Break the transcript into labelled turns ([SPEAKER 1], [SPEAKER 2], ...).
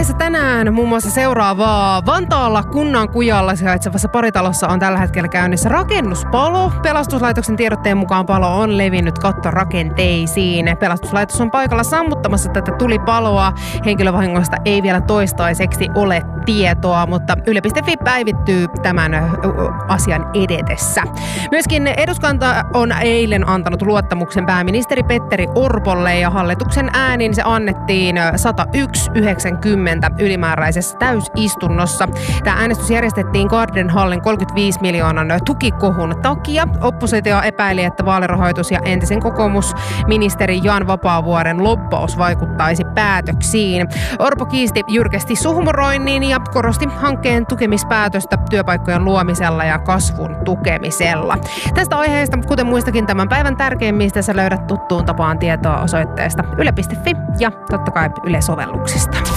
[SPEAKER 1] aiheessa tänään muun muassa seuraavaa. Vantaalla Kunnankujalla sijaitsevassa paritalossa on tällä hetkellä käynnissä rakennuspalo. Pelastuslaitoksen tiedotteen mukaan palo on levinnyt kattorakenteisiin. Pelastuslaitos on paikalla sammuttamassa tätä tulipaloa. Henkilövahingoista ei vielä toistaiseksi ole tietoa, mutta Yle.fi päivittyy tämän asian edetessä. Myöskin eduskunta on eilen antanut luottamuksen pääministeri Petteri Orpolle ja hallituksen äänin se annettiin 101-90 ylimääräisessä täysistunnossa. Tämä äänestys järjestettiin Gardenhallin 35 miljoonan tukikohun takia. Oppositio epäili, että vaalirahoitus ja entisen kokoomusministeri Jan Vapaavuoren lobbaus vaikuttaisi päätöksiin. Orpo kiisti jyrkästi suhmuroinnin ja korosti hankkeen tukemispäätöstä työpaikkojen luomisella ja kasvun tukemisella. Tästä aiheesta, kuten muistakin tämän päivän tärkeimmistä, sä löydät tuttuun tapaan tietoa osoitteesta yle.fi ja totta kai Yle-sovelluksesta.